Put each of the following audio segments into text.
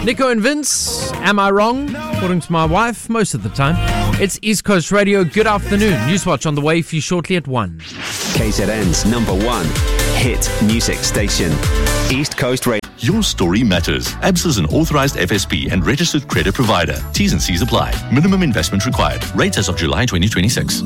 Nico and Vince, am I wrong? According to my wife, most of the time. It's East Coast Radio. Good afternoon. Newswatch on the way for you shortly at 1. KZN's number one hit music station. East Coast Radio. Your story matters. ABSA is an authorized FSP and registered credit provider. T's and C's apply. Minimum investment required. Rates as of July 2026.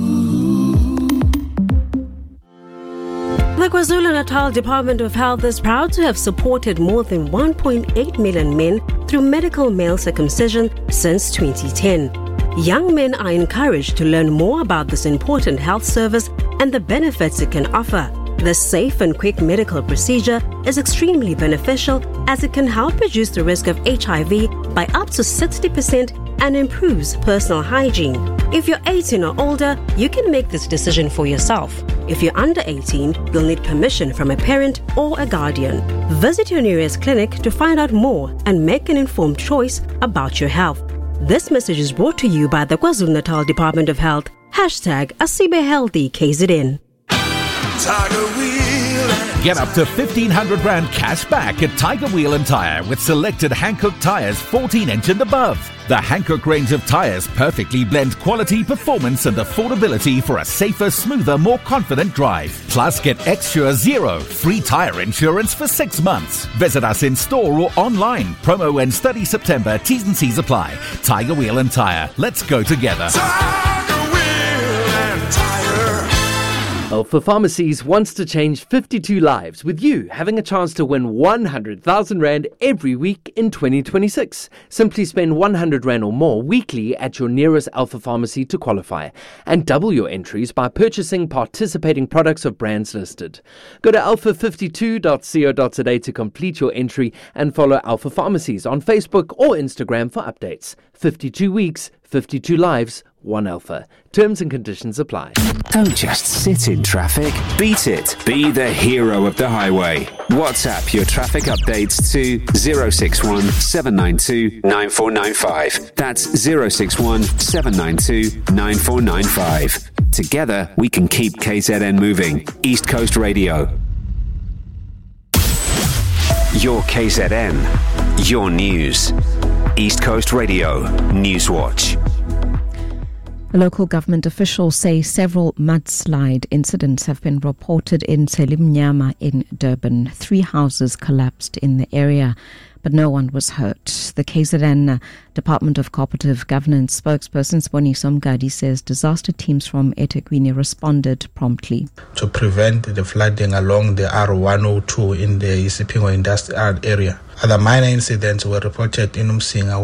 The KwaZulu-Natal Department of Health is proud to have supported more than 1.8 million men through medical male circumcision since 2010. Young men are encouraged to learn more about this important health service and the benefits it can offer. This safe and quick medical procedure is extremely beneficial as it can help reduce the risk of HIV by up to 60% and improves personal hygiene. If you're 18 or older, you can make this decision for yourself. If you're under 18, you'll need permission from a parent or a guardian. Visit your nearest clinic to find out more and make an informed choice about your health. This message is brought to you by the KwaZulu-Natal Department of Health. #AsibeHealthyKZN. Get up to 1,500 Rand cash back at Tiger Wheel and Tire with selected Hankook tyres 14-inch and above. The Hankook range of tyres perfectly blend quality, performance and affordability for a safer, smoother, more confident drive. Plus, get Xsure Zero, free tyre insurance for 6 months. Visit us in store or online. Promo ends 30 September. T's and C's apply. Tiger Wheel and Tire. Let's go together. Alpha Pharmacies wants to change 52 lives with you having a chance to win 100,000 Rand every week in 2026. Simply spend 100 Rand or more weekly at your nearest Alpha Pharmacy to qualify and double your entries by purchasing participating products of brands listed. Go to alpha52.co.za to complete your entry and follow Alpha Pharmacies on Facebook or Instagram for updates. 52 weeks, 52 lives, 1 Alpha. Terms and conditions apply. Don't just sit in traffic. Beat it. Be the hero of the highway. WhatsApp your traffic updates to 061 792 9495. That's 061 792 9495. Together, we can keep KZN moving. East Coast Radio. Your KZN. Your news. East Coast Radio. Newswatch. Local government officials say several mudslide incidents have been reported in Selimnyama in Durban. 3 houses collapsed in the area, but no one was hurt. The KZN Department of Cooperative Governance spokesperson Siboniso Mgadi says disaster teams from eThekwini responded promptly. To prevent the flooding along the R102 in the Isipingo industrial area. Other minor incidents were reported in Umsinga,